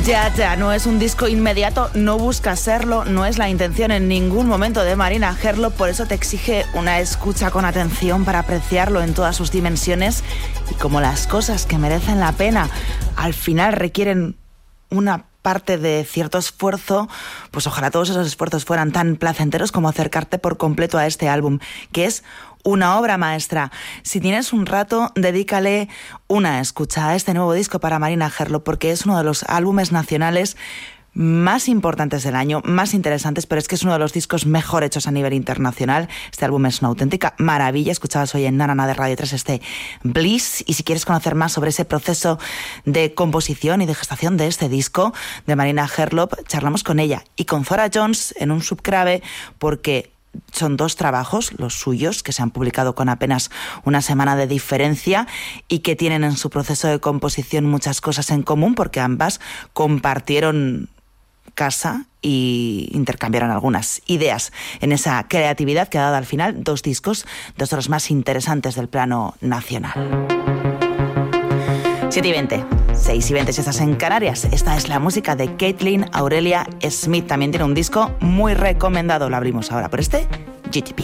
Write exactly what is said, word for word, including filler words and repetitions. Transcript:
Ya, ya, no es un disco inmediato, no busca serlo, no es la intención en ningún momento de Marina Herlop, por eso te exige una escucha con atención para apreciarlo en todas sus dimensiones y como las cosas que merecen la pena al final requieren una parte de cierto esfuerzo, pues ojalá todos esos esfuerzos fueran tan placenteros como acercarte por completo a este álbum, que es una obra maestra. Si tienes un rato, dedícale una escucha a este nuevo disco para Marina Herlop, porque es uno de los álbumes nacionales más importantes del año, más interesantes, pero es que es uno de los discos mejor hechos a nivel internacional. Este álbum es una auténtica maravilla. Escuchabas hoy en Nanana de Radio tres este Bliss, y si quieres conocer más sobre ese proceso de composición y de gestación de este disco de Marina Herlop, charlamos con ella y con Zora Jones en un subgrave, porque son dos trabajos, los suyos, que se han publicado con apenas una semana de diferencia y que tienen en su proceso de composición muchas cosas en común, porque ambas compartieron casa y intercambiaron algunas ideas en esa creatividad que ha dado al final dos discos, dos de los más interesantes del plano nacional. siete y veinte, seis y veinte si estás en Canarias. Esta es la música de Caitlin Aurelia Smith. También tiene un disco muy recomendado. Lo abrimos ahora por este G T P.